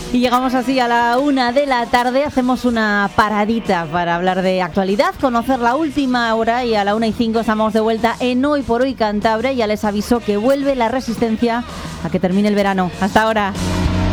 Y llegamos así a la 1 de la tarde, hacemos una paradita para hablar de actualidad, conocer la última hora, y a la 1:05 estamos de vuelta en Hoy por Hoy Cantabria. Ya les aviso que vuelve la resistencia a que termine el verano. Hasta ahora.